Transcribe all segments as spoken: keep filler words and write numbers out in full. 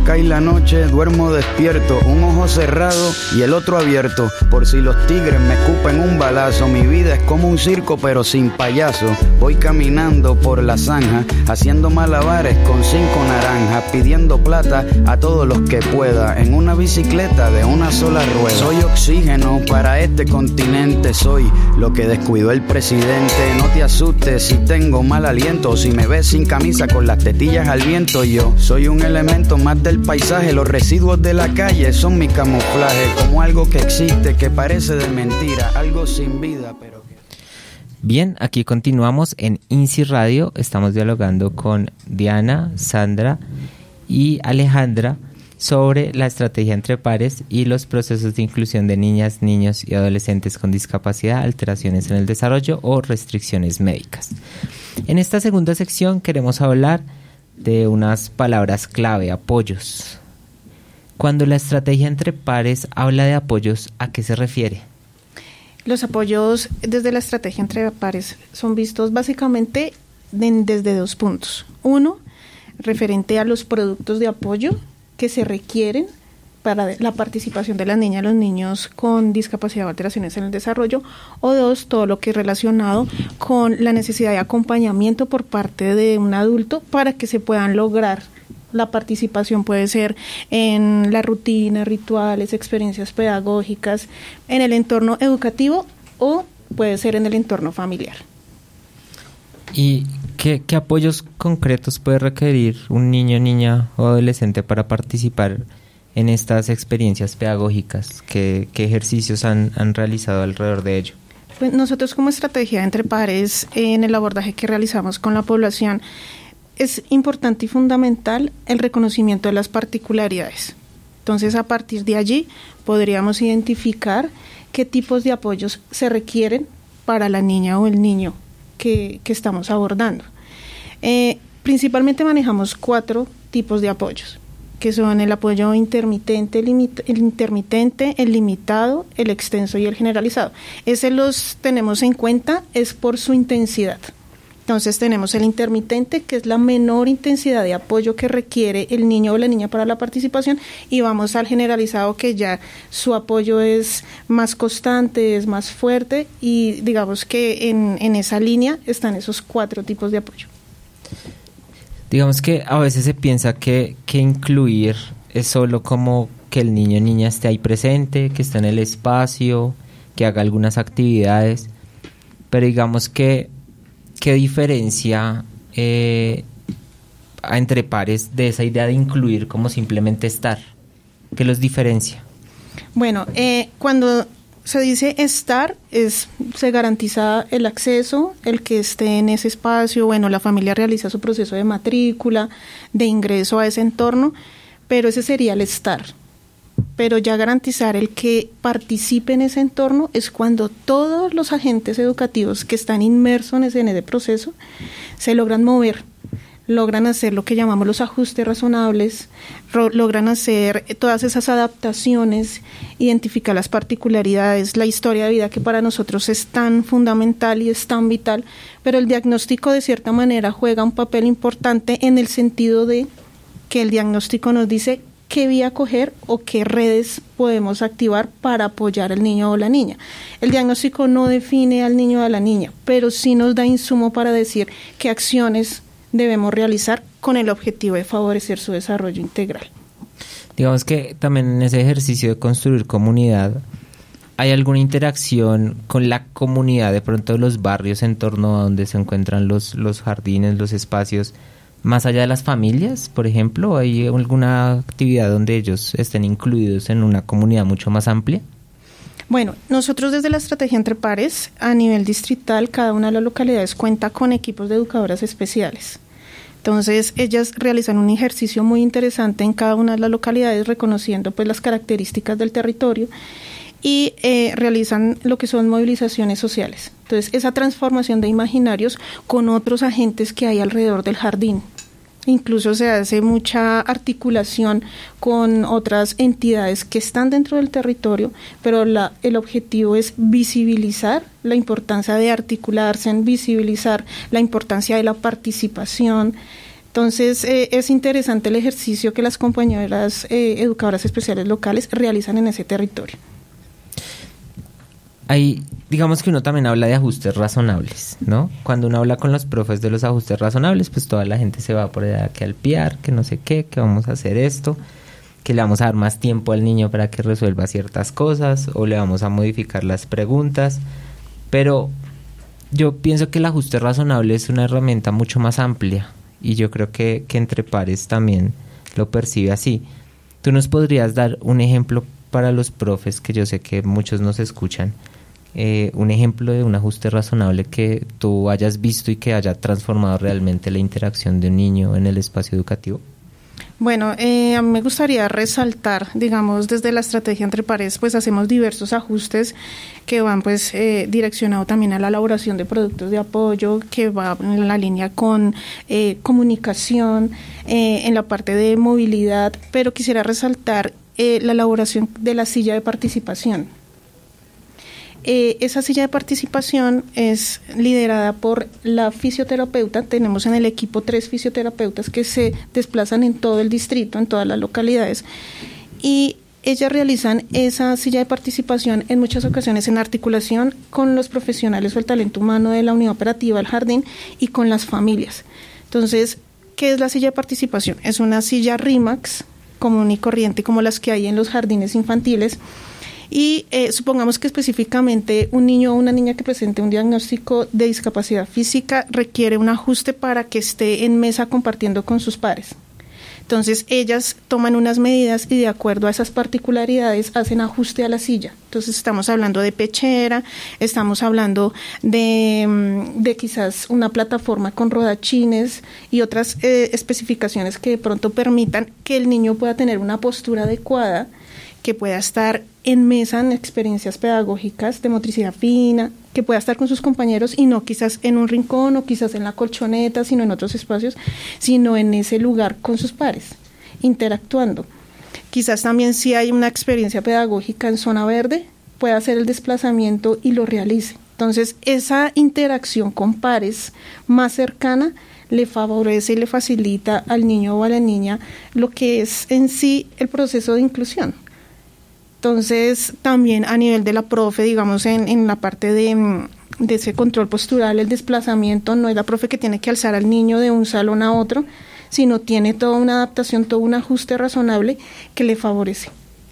cae la noche, duermo despierto, un ojo cerrado y el otro abierto. Por si los tigres me escupen un balazo, mi vida es como un circo pero sin payaso. Voy caminando por la zanja, haciendo malabares con cinco naranjas, pidiendo plata a todos los que pueda, en una bicicleta de una sola rueda. Soy oxígeno para este continente, soy lo que descuidó el presidente. No te asustes si tengo mal aliento, o si me ves sin camisa con las tetillas al viento. Yo soy un elemento más del paisaje, los residuos de la calle son mi camuflaje, como algo que existe, que parece de mentira, algo sin vida, pero que... Bien, aquí continuamos en INSI Radio, estamos dialogando con Diana, Sandra y Alejandra sobre la estrategia entre pares y los procesos de inclusión de niñas, niños y adolescentes con discapacidad, alteraciones en el desarrollo o restricciones médicas. En esta segunda sección queremos hablar de unas palabras clave, apoyos. Cuando la estrategia entre pares habla de apoyos, ¿a qué se refiere? Los apoyos desde la estrategia entre pares son vistos básicamente de, desde dos puntos. Uno, referente a los productos de apoyo que se requieren para la participación de las niñas y los niños con discapacidad o alteraciones en el desarrollo, o dos, todo lo que es relacionado con la necesidad de acompañamiento por parte de un adulto para que se puedan lograr. La participación puede ser en la rutina, rituales, experiencias pedagógicas, en el entorno educativo o puede ser en el entorno familiar. ¿Y qué, qué apoyos concretos puede requerir un niño, niña o adolescente para participar en estas experiencias pedagógicas? ¿Qué, qué ejercicios han, han realizado alrededor de ello? Pues nosotros como estrategia entre pares, en el abordaje que realizamos con la población, es importante y fundamental el reconocimiento de las particularidades. Entonces, a partir de allí podríamos identificar qué tipos de apoyos se requieren para la niña o el niño que, que estamos abordando. Eh, principalmente manejamos cuatro tipos de apoyos, que son el apoyo intermitente, el, limit- el intermitente, el limitado, el extenso y el generalizado. Ese los tenemos en cuenta es por su intensidad. Entonces tenemos el intermitente, que es la menor intensidad de apoyo que requiere el niño o la niña para la participación, y vamos al generalizado, que ya su apoyo es más constante, es más fuerte, y digamos que en, en esa línea están esos cuatro tipos de apoyo. Digamos que a veces se piensa que, que incluir es solo como que el niño o niña esté ahí presente, que esté en el espacio, que haga algunas actividades, pero digamos que ¿qué diferencia eh, entre pares de esa idea de incluir como simplemente estar? ¿Qué los diferencia? Bueno, eh, cuando se dice estar, es se garantiza el acceso, el que esté en ese espacio. Bueno, la familia realiza su proceso de matrícula, de ingreso a ese entorno, pero ese sería el estar. Pero ya garantizar el que participe en ese entorno es cuando todos los agentes educativos que están inmersos en ese, en ese proceso se logran mover, logran hacer lo que llamamos los ajustes razonables, ro- logran hacer todas esas adaptaciones, identificar las particularidades, la historia de vida que para nosotros es tan fundamental y es tan vital, pero el diagnóstico de cierta manera juega un papel importante en el sentido de que el diagnóstico nos dice qué vía coger o qué redes podemos activar para apoyar al niño o la niña. El diagnóstico no define al niño o a la niña, pero sí nos da insumo para decir qué acciones debemos realizar con el objetivo de favorecer su desarrollo integral. Digamos que también en ese ejercicio de construir comunidad, ¿hay alguna interacción con la comunidad de pronto de los barrios en torno a donde se encuentran los, los jardines, los espacios, más allá de las familias, por ejemplo? ¿Hay alguna actividad donde ellos estén incluidos en una comunidad mucho más amplia? Bueno, nosotros desde la estrategia entre pares, a nivel distrital, cada una de las localidades cuenta con equipos de educadoras especiales. Entonces, ellas realizan un ejercicio muy interesante en cada una de las localidades, reconociendo pues las características del territorio, y eh, realizan lo que son movilizaciones sociales. Entonces, esa transformación de imaginarios con otros agentes que hay alrededor del jardín. Incluso se hace mucha articulación con otras entidades que están dentro del territorio, pero la, el objetivo es visibilizar la importancia de articularse, en visibilizar la importancia de la participación, Entonces, eh, es interesante el ejercicio que las compañeras eh, educadoras especiales locales realizan en ese territorio. Ahí, digamos que uno también habla de ajustes razonables, ¿no? Cuando uno habla con los profes de los ajustes razonables, pues toda la gente se va por allá que al piar, que no sé qué, que vamos a hacer esto, que le vamos a dar más tiempo al niño para que resuelva ciertas cosas, o le vamos a modificar las preguntas, pero yo pienso que el ajuste razonable es una herramienta mucho más amplia, y yo creo que, que Entre Pares también lo percibe así. ¿Tú nos podrías dar un ejemplo para los profes, que yo sé que muchos nos escuchan, eh, un ejemplo de un ajuste razonable que tú hayas visto y que haya transformado realmente la interacción de un niño en el espacio educativo? Bueno, eh, a mí me gustaría resaltar, digamos, desde la estrategia Entre Pares, pues hacemos diversos ajustes que van pues eh, direccionados también a la elaboración de productos de apoyo, que va en la línea con eh, comunicación, eh, en la parte de movilidad, pero quisiera resaltar eh, la elaboración de la silla de participación. Eh, esa silla de participación es liderada por la fisioterapeuta. Tenemos en el equipo tres fisioterapeutas que se desplazan en todo el distrito, en todas las localidades, y ellas realizan esa silla de participación en muchas ocasiones en articulación con los profesionales o el talento humano de la unidad operativa del jardín y con las familias. Entonces, ¿qué es la silla de participación? Es una silla RIMAX común y corriente como las que hay en los jardines infantiles. Y eh, supongamos que específicamente un niño o una niña que presente un diagnóstico de discapacidad física requiere un ajuste para que esté en mesa compartiendo con sus pares. Entonces ellas toman unas medidas y de acuerdo a esas particularidades hacen ajuste a la silla. Entonces estamos hablando de pechera, estamos hablando de, de quizás una plataforma con rodachines y otras eh, especificaciones que de pronto permitan que el niño pueda tener una postura adecuada, que pueda estar en mesa en experiencias pedagógicas de motricidad fina, que pueda estar con sus compañeros y no quizás en un rincón o quizás en la colchoneta, sino en otros espacios, sino en ese lugar con sus pares, interactuando. Quizás también si hay una experiencia pedagógica en zona verde, pueda hacer el desplazamiento y lo realice. Entonces, esa interacción con pares más cercana le favorece y le facilita al niño o a la niña lo que es en sí el proceso de inclusión. Entonces, también a nivel de la profe, digamos, en, en la parte de, de ese control postural, el desplazamiento, no es la profe que tiene que alzar al niño de un salón a otro, sino tiene toda una adaptación, todo un ajuste razonable que le favorece.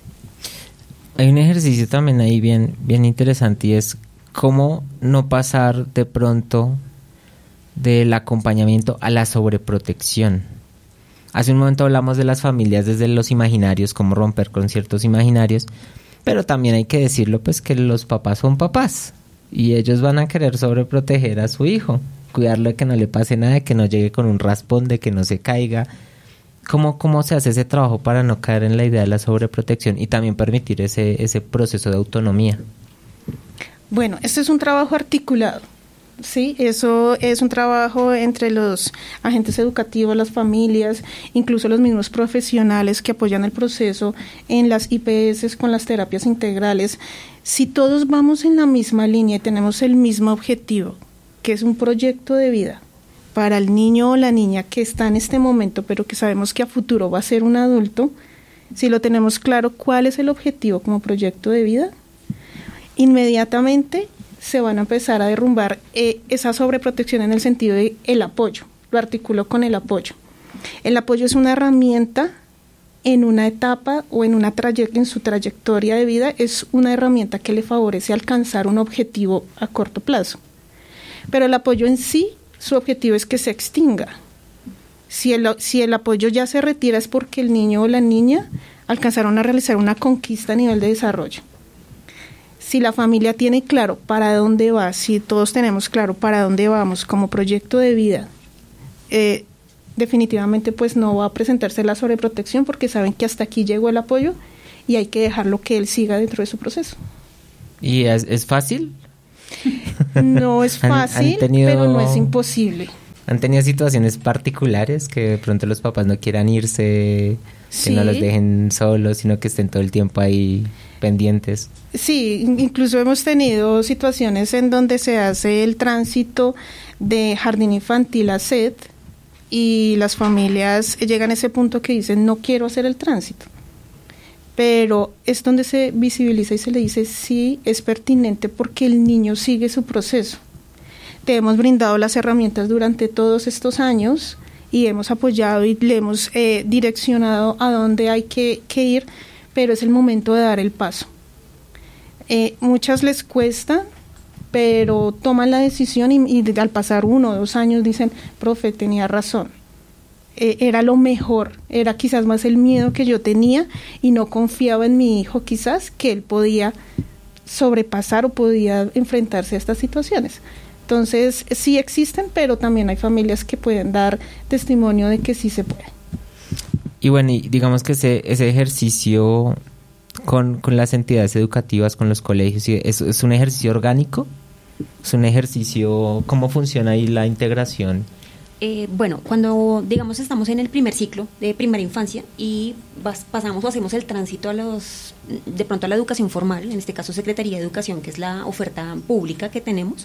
Hay un ejercicio también ahí bien, bien interesante y es cómo no pasar de pronto del acompañamiento a la sobreprotección. Hace un momento hablamos de las familias desde los imaginarios, cómo romper con ciertos imaginarios, pero también hay que decirlo pues que los papás son papás y ellos van a querer sobreproteger a su hijo, cuidarlo de que no le pase nada, de que no llegue con un raspón, de que no se caiga. ¿Cómo, cómo se hace ese trabajo para no caer en la idea de la sobreprotección y también permitir ese, ese proceso de autonomía? Bueno, este es un trabajo articulado. Sí, eso es un trabajo entre los agentes educativos, las familias, incluso los mismos profesionales que apoyan el proceso en las I P S con las terapias integrales. Si todos vamos en la misma línea y tenemos el mismo objetivo, que es un proyecto de vida para el niño o la niña que está en este momento, pero que sabemos que a futuro va a ser un adulto, si lo tenemos claro cuál es el objetivo como proyecto de vida, inmediatamente se van a empezar a derrumbar eh, esa sobreprotección en el sentido de el apoyo. Lo articulo con el apoyo. El apoyo es una herramienta en una etapa o en una trayectoria, en su trayectoria de vida, es una herramienta que le favorece alcanzar un objetivo a corto plazo. Pero el apoyo en sí, su objetivo es que se extinga. Si el, si el apoyo ya se retira es porque el niño o la niña alcanzaron a realizar una conquista a nivel de desarrollo. Si la familia tiene claro para dónde va, si todos tenemos claro para dónde vamos como proyecto de vida, eh, definitivamente pues no va a presentarse la sobreprotección porque saben que hasta aquí llegó el apoyo y hay que dejarlo que él siga dentro de su proceso. ¿Y es, es fácil? No es fácil, ¿Han, han tenido, pero no es imposible. ¿Han tenido situaciones particulares que de pronto los papás no quieran irse, sí, que no los dejen solos, sino que estén todo el tiempo ahí pendientes? Sí, incluso hemos tenido situaciones en donde se hace el tránsito de jardín infantil a S E D y las familias llegan a ese punto que dicen no quiero hacer el tránsito, pero es donde se visibiliza y se le dice sí, es pertinente porque el niño sigue su proceso. Te hemos brindado las herramientas durante todos estos años y hemos apoyado y le hemos eh, direccionado a dónde hay que, que ir, pero es el momento de dar el paso. Eh, muchas les cuesta, pero toman la decisión y, y al pasar uno o dos años dicen, profe, tenía razón, eh, era lo mejor, era quizás más el miedo que yo tenía y no confiaba en mi hijo quizás que él podía sobrepasar o podía enfrentarse a estas situaciones. Entonces sí existen, pero también hay familias que pueden dar testimonio de que sí se puede. Y bueno, y digamos que ese, ese ejercicio con, con las entidades educativas, con los colegios, ¿es, es un ejercicio orgánico? ¿Es un ejercicio? ¿Cómo funciona ahí la integración? Eh, bueno, cuando digamos estamos en el primer ciclo de primera infancia y vas, pasamos o hacemos el tránsito a los, de pronto a la educación formal, en este caso Secretaría de Educación, que es la oferta pública que tenemos,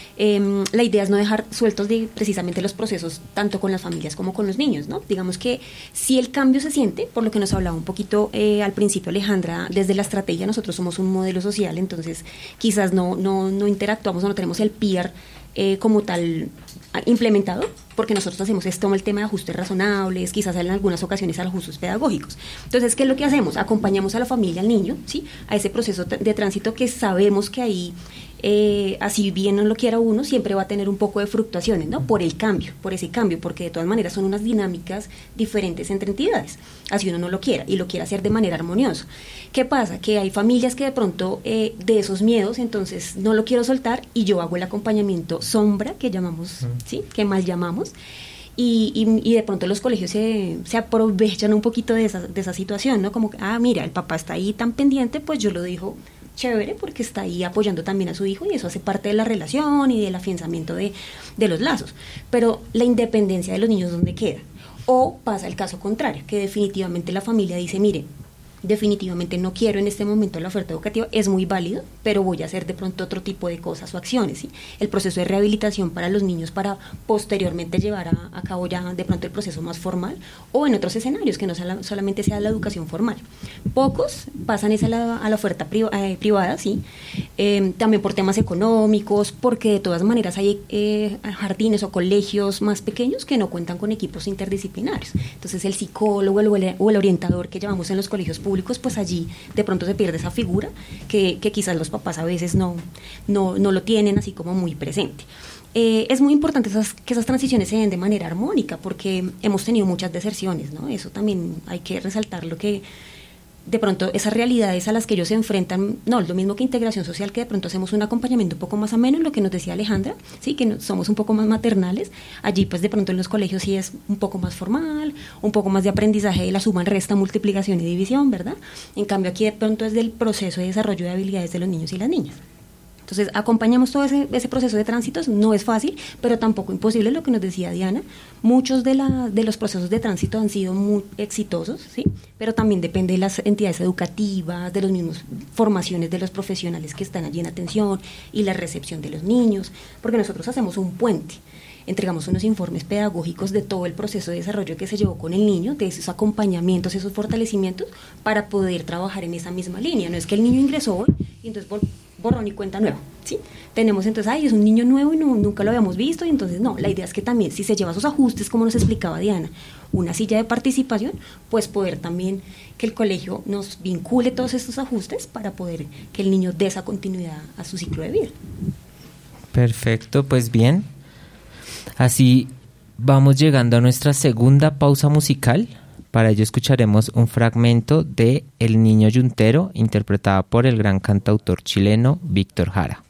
Eh, la idea es no dejar sueltos de precisamente los procesos tanto con las familias como con los niños, ¿no? Digamos que si el cambio se siente, por lo que nos hablaba un poquito eh, al principio Alejandra, desde la estrategia nosotros somos un modelo social, entonces quizás no, no, no interactuamos o no tenemos el P I A R eh, como tal implementado, porque nosotros hacemos esto, el tema de ajustes razonables, quizás en algunas ocasiones ajustes pedagógicos. Entonces, ¿qué es lo que hacemos? Acompañamos a la familia, al niño, ¿sí? A ese proceso de tránsito que sabemos que ahí, eh, así bien no lo quiera uno, siempre va a tener un poco de fluctuaciones, ¿no? Por el cambio, por ese cambio, porque de todas maneras son unas dinámicas diferentes entre entidades, así uno no lo quiera y lo quiera hacer de manera armoniosa. ¿Qué pasa? Que hay familias que de pronto eh, de esos miedos, entonces no lo quiero soltar y yo hago el acompañamiento sombra, que llamamos, ¿sí? Que mal llamamos. Y, y, y de pronto los colegios se, se aprovechan un poquito de esa, de esa situación, ¿no? Como, ah, mira, el papá está ahí tan pendiente, pues yo lo dejo chévere porque está ahí apoyando también a su hijo y eso hace parte de la relación y del afianzamiento de, de los lazos. Pero la independencia de los niños, ¿dónde queda? O pasa el caso contrario, que definitivamente la familia dice, mire, definitivamente no quiero en este momento la oferta educativa, es muy válido, pero voy a hacer de pronto otro tipo de cosas o acciones, ¿sí? El proceso de rehabilitación para los niños para posteriormente llevar a, a cabo ya de pronto el proceso más formal o en otros escenarios que no sea la, solamente sea la educación formal. Pocos pasan esa a la, a la oferta priva, eh, privada, ¿sí? Eh, también por temas económicos, porque de todas maneras hay eh, jardines o colegios más pequeños que no cuentan con equipos interdisciplinarios. Entonces el psicólogo el, o el orientador que llevamos en los colegios públicos, pues allí de pronto se pierde esa figura que, que quizás los papás a veces no, no, no lo tienen así como muy presente. Eh, es muy importante esas, que esas transiciones se den de manera armónica porque hemos tenido muchas deserciones, ¿no? Eso también hay que resaltar lo que de pronto esas realidades a las que ellos se enfrentan, no, es lo mismo que integración social, que de pronto hacemos un acompañamiento un poco más ameno, en lo que nos decía Alejandra, sí, que no, somos un poco más maternales, allí pues de pronto en los colegios sí es un poco más formal, un poco más de aprendizaje de la suma, resta, multiplicación y división, ¿verdad? En cambio aquí de pronto es del proceso de desarrollo de habilidades de los niños y las niñas. Entonces, acompañamos todo ese, ese proceso de tránsitos, no es fácil, pero tampoco imposible, lo que nos decía Diana. Muchos de, la, de los procesos de tránsito han sido muy exitosos, ¿sí? Pero también depende de las entidades educativas, de las mismas formaciones de los profesionales que están allí en atención y la recepción de los niños, porque nosotros hacemos un puente. Entregamos unos informes pedagógicos de todo el proceso de desarrollo que se llevó con el niño, de esos acompañamientos, esos fortalecimientos, para poder trabajar en esa misma línea. No es que el niño ingresó hoy y entonces borrón y cuenta nueva, ¿sí? Tenemos entonces, ay, es un niño nuevo y no, nunca lo habíamos visto, y entonces no, la idea es que también, si se lleva esos ajustes, como nos explicaba Diana, una silla de participación, pues poder también que el colegio nos vincule todos estos ajustes para poder que el niño dé esa continuidad a su ciclo de vida. Perfecto, pues bien. Así vamos llegando a nuestra segunda pausa musical. Para ello escucharemos un fragmento de El Niño Yuntero, interpretada por el gran cantautor chileno Víctor Jara.